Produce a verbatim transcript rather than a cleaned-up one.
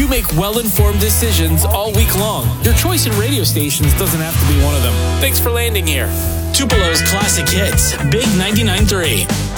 You make well-informed decisions all week long. Your choice in radio stations doesn't have to be one of them. Thanks for landing here. Tupelo's Classic Hits, Big ninety-nine point three.